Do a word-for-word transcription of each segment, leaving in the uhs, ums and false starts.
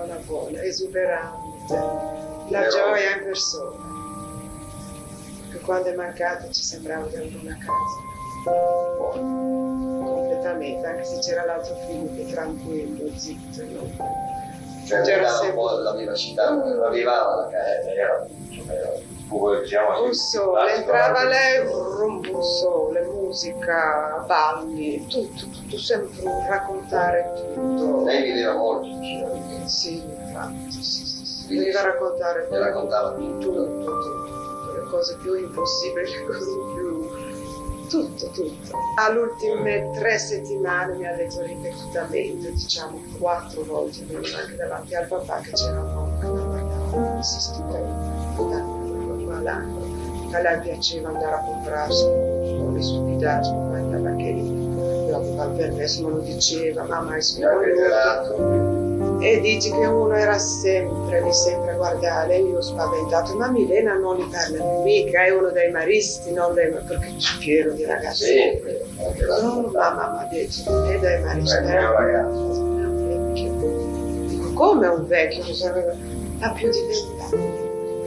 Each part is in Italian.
buona buona, esuberante, la gioia in persona. Che quando è mancata ci sembrava di avere una casa. Completamente, anche se c'era l'altro figlio più tranquillo, zitto, no? Cioè, c'era sempre un po' la vivacità, la vivava la casa, era diciamo, un sole, entrava lei, un sole, musica, balli, tutto, tutto, sempre un raccontare tutto. Lei viveva molto vicino a me. Sì, infatti, sì, sì, sì. Veniva a raccontare tutto. Le raccontava tutto. Tutto, tutto, le cose più impossibili, le cose più... tutto, tutto. All'ultime tre settimane mi ha detto ripetutamente, diciamo quattro volte, anche davanti al papà, che c'era un uomo che la guardava, insisteva. A lei piaceva andare a comprarsi le stupidaggini, perché dopo il permesso me lo diceva, mamma è sconosciuto. E dice che uno era sempre lì, sempre a guardare, io ho spaventato, ma Milena non li parla mica, è uno dei maristi, non dei, perché c'è pieno di ragazzi. Sì, no, mamma mi ha detto, è dei maristi. È un ragazzo. È un vecchio. Dico, come un vecchio? Ha più di vent'anni.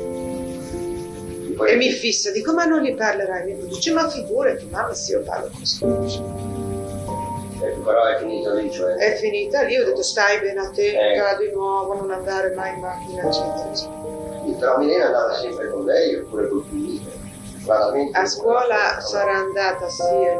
E mi fissa, dico, ma non li parlerai? Mi dice, ma figurati, mamma, sì, io parlo così. Eh, però è finito lì, cioè... È finita lì, ho detto, stai ben attenta eh. di nuovo, non andare mai in macchina, eccetera, eccetera. Però Milena andava sempre con lei, oppure col figlio? A scuola sarà andata sì e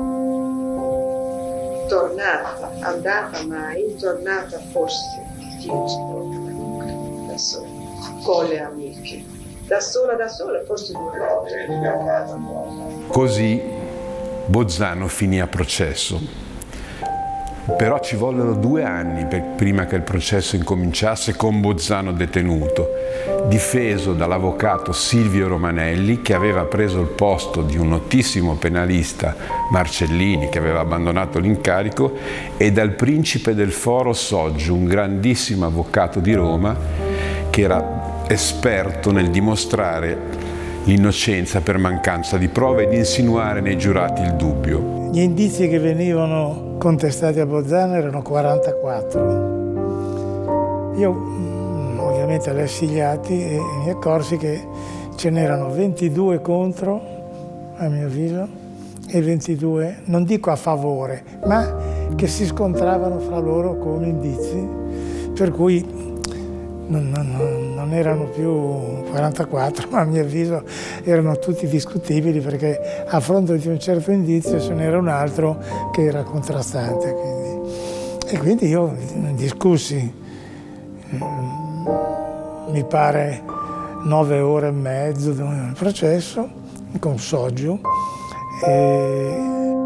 no. Tornata, andata mai, tornata forse dieci volte, da sola, con le amiche. Da sola, da sola, forse due volte. Così Bozzano finì a processo. Però ci vollero due anni per, prima che il processo incominciasse con Bozzano detenuto, difeso dall'avvocato Silvio Romanelli, che aveva preso il posto di un notissimo penalista, Marcellini, che aveva abbandonato l'incarico, e dal principe del Foro Soggio, un grandissimo avvocato di Roma, che era esperto nel dimostrare l'innocenza per mancanza di prove ed insinuare nei giurati il dubbio. Gli indizi che venivano contestati a Bozzano erano quarantaquattro. Io ovviamente lessi gli atti e mi accorsi che ce n'erano ventidue contro, a mio avviso, e ventidue, non dico a favore, ma che si scontravano fra loro come indizi, per cui Non, non, non erano più quarantaquattro, ma a mio avviso erano tutti discutibili, perché a fronte di un certo indizio ce n'era un altro che era contrastante. Quindi. E quindi io discussi, mi pare, nove ore e mezzo del processo con Soggio e,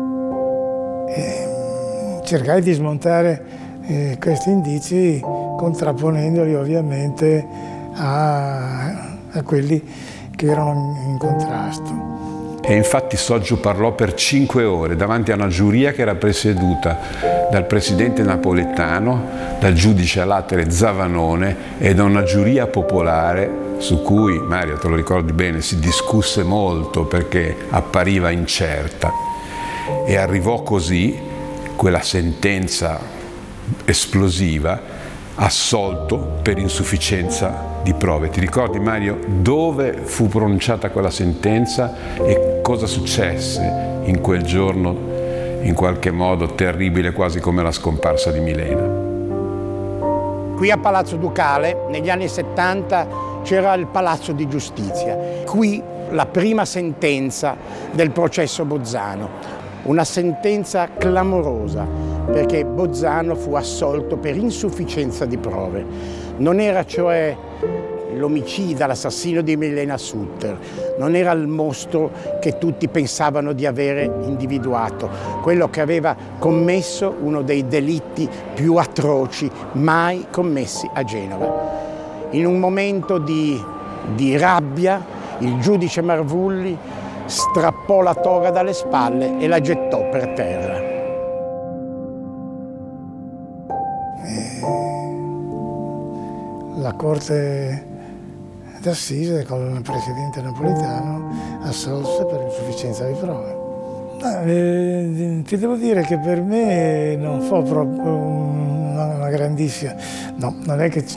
e cercai di smontare Eh, questi indizi, contrapponendoli ovviamente a, a quelli che erano in, in contrasto. E infatti Soggio parlò per cinque ore davanti a una giuria che era presieduta dal presidente napoletano, dal giudice a latere Zavanone e da una giuria popolare su cui, Mario, te lo ricordi bene, si discusse molto perché appariva incerta. E arrivò così quella sentenza esplosiva, assolto per insufficienza di prove. Ti ricordi, Mario, dove fu pronunciata quella sentenza e cosa successe in quel giorno, in qualche modo terribile, quasi come la scomparsa di Milena? Qui a Palazzo Ducale, negli anni settanta, c'era il Palazzo di Giustizia. Qui la prima sentenza del processo Bozzano. Una sentenza clamorosa, perché Bozzano fu assolto per insufficienza di prove. Non era cioè l'omicida, l'assassino di Milena Sutter, non era il mostro che tutti pensavano di avere individuato, quello che aveva commesso uno dei delitti più atroci mai commessi a Genova. In un momento di, di rabbia, il giudice Marvulli strappò la toga dalle spalle e la gettò per terra. La Corte d'Assise, con il presidente Napolitano, assolse per insufficienza di prove. Eh, ti devo dire che per me non fu proprio una, una grandissima... No, non è che